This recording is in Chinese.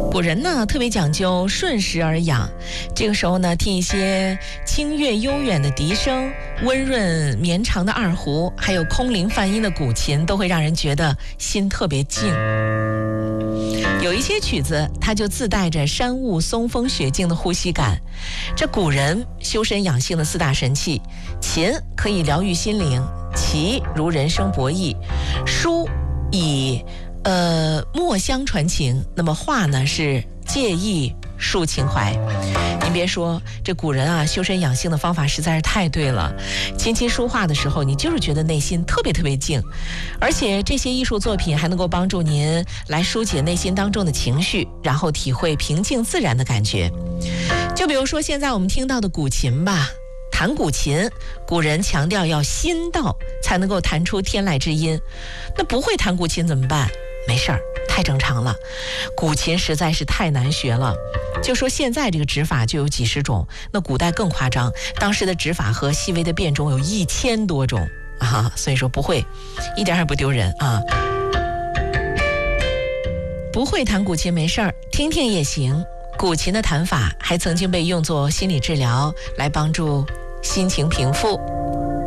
古人呢特别讲究顺时而养，这个时候呢听一些清越悠远的笛声、温润绵长的二胡，还有空灵泛音的古琴，都会让人觉得心特别静。有一些曲子它就自带着山雾松风雪静的呼吸感。这古人修身养性的四大神器，琴可以疗愈心灵，棋如人生博弈，书以墨香传情，那么画呢是借意抒情怀。您别说，这古人啊修身养性的方法实在是太对了。琴棋书画的时候，你就是觉得内心特别特别静，而且这些艺术作品还能够帮助您来疏解内心当中的情绪，然后体会平静自然的感觉。就比如说现在我们听到的古琴吧，弹古琴，古人强调要心到才能够弹出天籁之音。那不会弹古琴怎么办？没事儿，太正常了。古琴实在是太难学了，就说现在这个指法就有几十种，那古代更夸张，当时的指法和细微的变种有1000多种啊，所以说不会一点也不丢人啊。不会弹古琴没事儿，听听也行。古琴的弹法还曾经被用作心理治疗，来帮助心情平复。